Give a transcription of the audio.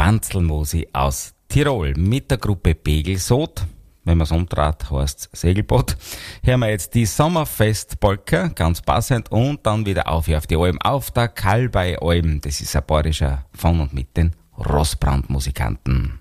Schwanzelmusi aus Tirol mit der Gruppe Pegelsod. Wenn man es umdreht, heißt es Segelboot. Hören wir jetzt die Sommerfest-Polka, ganz passend, und dann wieder auf die Alm, auf der Kalbei-Alm. Das ist ein bayerischer von und mit den Rossbrand-Musikanten.